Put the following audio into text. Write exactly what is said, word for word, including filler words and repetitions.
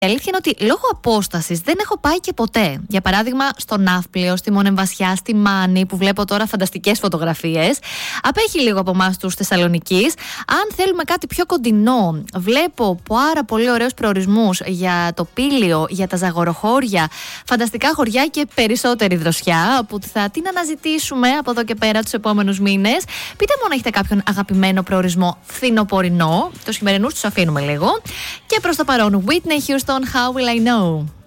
Η αλήθεια είναι ότι λόγω απόστασης δεν έχω πάει και ποτέ. Για παράδειγμα, στο Ναύπλιο, στη Μονεμβασιά, στη Μάνη, που βλέπω τώρα φανταστικές φωτογραφίες. Απέχει λίγο από εμάς τους Θεσσαλονικής. Αν θέλουμε κάτι πιο κοντινό, βλέπω πάρα πολύ ωραίους προορισμούς για το Πήλιο, για τα Ζαγοροχώρια, φανταστικά χωριά και περισσότερη δροσιά, που θα την αναζητήσουμε από εδώ και πέρα τους επόμενους μήνες. Πείτε μου αν έχετε κάποιον αγαπημένο προορισμό φθινοπορεινό. Τους χειμερινούς τους αφήνουμε λίγο. Και προς το παρόν, Whitney Houston, How Will I Know.